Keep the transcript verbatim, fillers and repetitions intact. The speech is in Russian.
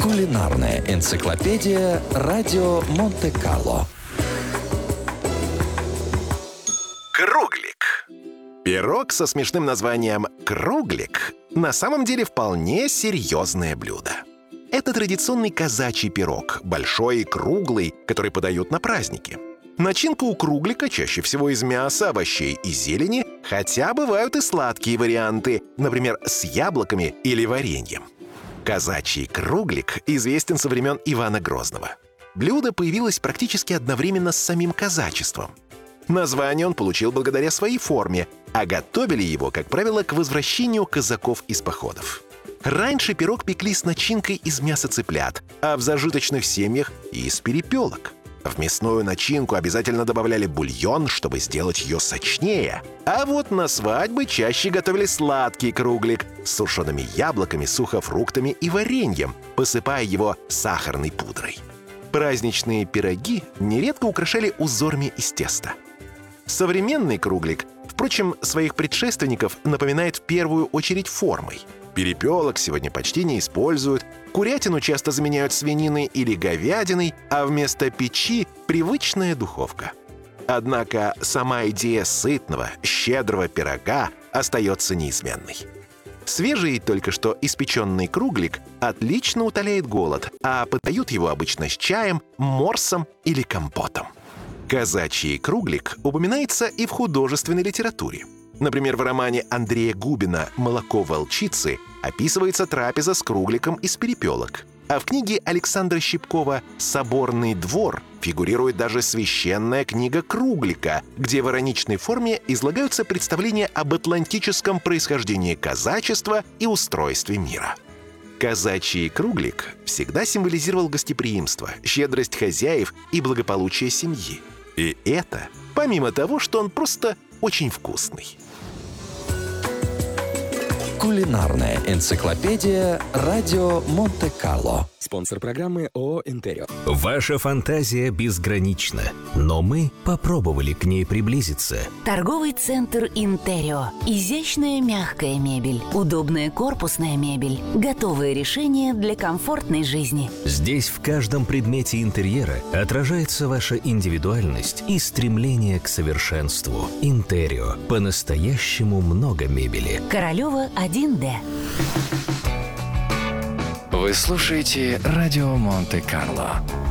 Кулинарная энциклопедия «Радио Монте-Карло». Круглик. Пирог со смешным названием «круглик» на самом деле вполне серьезное блюдо. Это традиционный казачий пирог, большой и круглый, который подают на праздники. Начинка у круглика чаще всего из мяса, овощей и зелени, хотя бывают и сладкие варианты, например, с яблоками или вареньем. Казачий круглик известен со времен Ивана Грозного. Блюдо появилось практически одновременно с самим казачеством. Название он получил благодаря своей форме, а готовили его, как правило, к возвращению казаков из походов. Раньше пирог пекли с начинкой из мяса цыплят, а в зажиточных семьях — и из перепелок. В мясную начинку обязательно добавляли бульон, чтобы сделать ее сочнее. А вот на свадьбы чаще готовили сладкий круглик с сушеными яблоками, сухофруктами и вареньем, посыпая его сахарной пудрой. Праздничные пироги нередко украшали узорами из теста. Современный круглик, впрочем, своих предшественников напоминает в первую очередь формой. Перепелок сегодня почти не используют, курятину часто заменяют свининой или говядиной, а вместо печи — привычная духовка. Однако сама идея сытного, щедрого пирога остается неизменной. Свежий, только что испеченный круглик отлично утоляет голод, а подают его обычно с чаем, морсом или компотом. Казачий круглик упоминается и в художественной литературе. Например, в романе Андрея Губина «Молоко волчицы» описывается трапеза с кругликом из перепелок. А в книге Александра Щипкова «Соборный двор» фигурирует даже священная книга Круглика, где в ироничной форме излагаются представления об атлантическом происхождении казачества и устройстве мира. Казачий круглик всегда символизировал гостеприимство, щедрость хозяев и благополучие семьи. И это помимо того, что он просто очень вкусный. Кулинарная энциклопедия «Радио Монте-Карло». Спонсор программы ООО «Интерио». Ваша фантазия безгранична, но мы попробовали к ней приблизиться. Торговый центр «Интерио». Изящная мягкая мебель, удобная корпусная мебель, готовые решения для комфортной жизни. Здесь в каждом предмете интерьера отражается ваша индивидуальность и стремление к совершенству. «Интерио». По-настоящему много мебели. Королева, один Д. Вы слушаете «Радио Монте-Карло».